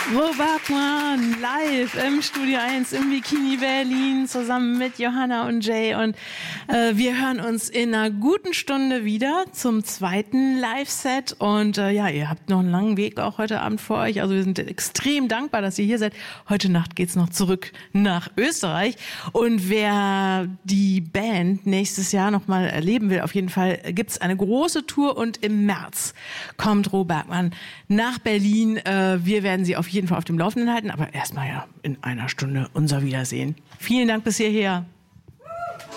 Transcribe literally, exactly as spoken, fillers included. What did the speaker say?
Ro Bergmann live im Studio eins im Bikini Berlin zusammen mit Johanna und Jay und äh, wir hören uns in einer guten Stunde wieder zum zweiten Live-Set und äh, ja, ihr habt noch einen langen Weg auch heute Abend vor euch, also wir sind extrem dankbar, dass ihr hier seid. Heute Nacht geht's noch zurück nach Österreich und wer die Band nächstes Jahr nochmal erleben will, auf jeden Fall gibt's eine große Tour und im März kommt Ro Bergmann nach Berlin. Äh, wir werden sie auf jeden Fall auf dem Laufenden halten, aber erstmal ja in einer Stunde unser Wiedersehen. Vielen Dank bis hierher.